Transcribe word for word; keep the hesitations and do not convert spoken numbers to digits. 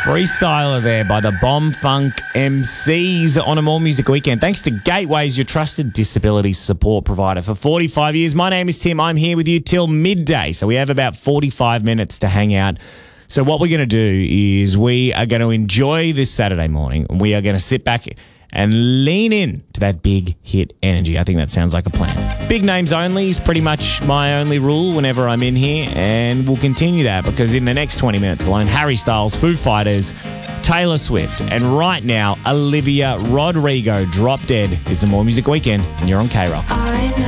Freestyler there by the Bomb Funk M Cs on a More Music Weekend. Thanks to Gateways, your trusted disability support provider for forty-five years. My name is Tim. I'm here with you till midday. So we have about forty-five minutes to hang out. So what we're going to do is we are going to enjoy this Saturday morning. We are going to sit back and lean in to that big hit energy. I think that sounds like a plan. Big names only is pretty much my only rule whenever I'm in here, and we'll continue that because in the next twenty minutes alone, Harry Styles, Foo Fighters, Taylor Swift, and right now, Olivia Rodrigo, Drop Dead. It's a More Music Weekend, and you're on K-Rock. I know